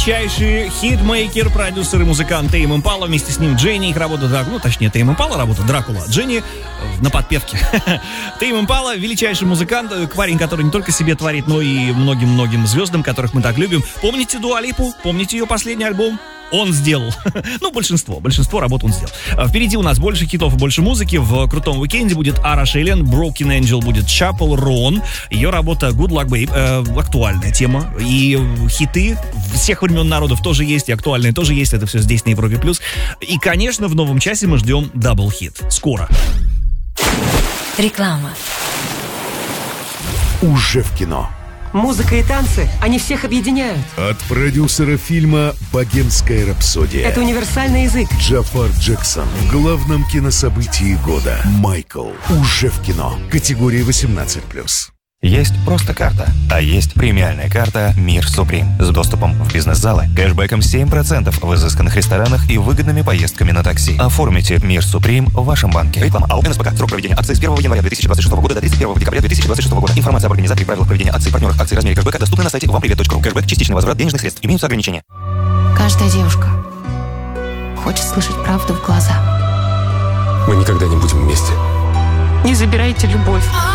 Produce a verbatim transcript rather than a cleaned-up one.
Величайший хитмейкер, продюсер и музыкант Тейм Импала, вместе с ним Дженни, их работа Дракула, ну, точнее, Тейм Импала работа Дракула, Дженни на подпевке. Тейм Импала — величайший музыкант, парень, который не только себе творит, но и многим-многим звездам, которых мы так любим. Помните Дуа Липу? Помните ее последний альбом? Он сделал. Ну, большинство. Большинство работ он сделал. Впереди у нас больше хитов и больше музыки. В крутом уикенде будет Ара Шейлен, Broken Angel будет Chapel Roan. Ее работа Good Luck Babe. Э, актуальная тема. И хиты всех времен народов тоже есть, и актуальные тоже есть. Это все здесь на Европе+. И, конечно, в новом часе мы ждем дабл-хит. Скоро. Реклама. Уже в кино. Музыка и танцы, они всех объединяют. От продюсера фильма «Богемская рапсодия». Это универсальный язык. Джафар Джексон в главном кинособытии года. Майкл. Уже в кино. Категория восемнадцать плюс. Есть просто карта, а есть премиальная карта «Мир Суприм» с доступом в бизнес-залы, кэшбэком семь процентов в изысканных ресторанах и выгодными поездками на такси. Оформите «Мир Суприм» в вашем банке. Реклама АО НСПК. Срок проведения акции с первого января две тысячи двадцать шестого года до тридцать первого декабря две тысячи двадцать шестого года. Информация об организации и правилах проведения акций, партнерах акций, размере кэшбэка доступна на сайте вампривет точка ру. Кэшбэк — частичный возврат денежных средств. Имеются ограничения. Каждая девушка хочет слышать правду в глаза. Мы никогда не будем вместе. Не забирайте любовь.